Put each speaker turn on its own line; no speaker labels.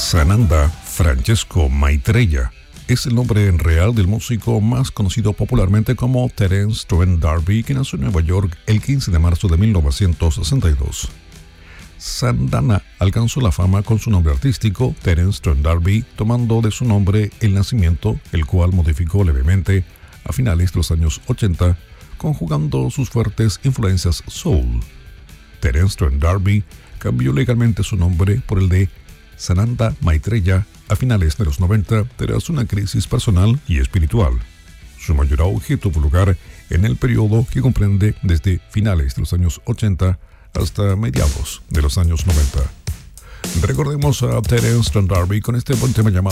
Sananda Francesco Maitreya es el nombre en real del músico más conocido popularmente como Terence Trent D'Arby, que nació en Nueva York el 15 de marzo de 1962. Sandana alcanzó la fama con su nombre artístico, Terence Trent D'Arby, tomando de su nombre el nacimiento, el cual modificó levemente a finales de los años 80, conjugando sus fuertes influencias soul. Terence Trent D'Arby cambió legalmente su nombre por el de Sananda Maitreya a finales de los 90 tras una crisis personal y espiritual. Su mayor auge tuvo lugar en el periodo que comprende desde finales de los años 80 hasta mediados de los años 90. Recordemos a Terence Trent D'Arby con este buen tema llamado